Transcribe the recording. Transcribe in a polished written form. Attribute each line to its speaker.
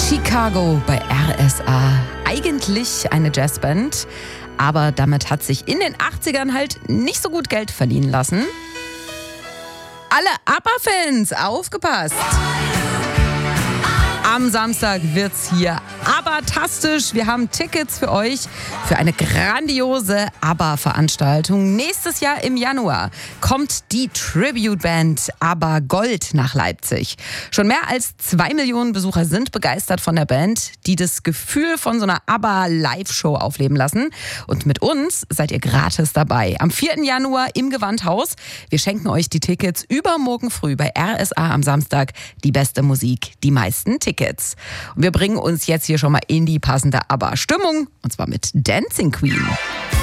Speaker 1: Chicago bei RSA. Eigentlich eine Jazzband, aber damit hat sich in den 80ern halt nicht so gut Geld verdienen lassen. Alle ABBA-Fans, aufgepasst! Am Samstag wird's hier ABBA-tastisch. Wir haben Tickets für euch für eine grandiose ABBA-Veranstaltung. Nächstes Jahr im Januar kommt die Tribute-Band ABBA Gold nach Leipzig. Schon mehr als 2 Millionen Besucher sind begeistert von der Band, die das Gefühl von so einer ABBA-Live-Show aufleben lassen. Und mit uns seid ihr gratis dabei. Am 4. Januar im Gewandhaus. Wir schenken euch die Tickets übermorgen früh bei RSA am Samstag. Die beste Musik, die meisten Tickets. Und wir bringen uns jetzt hier schon mal in die passende ABBA-Stimmung, und zwar mit Dancing Queen.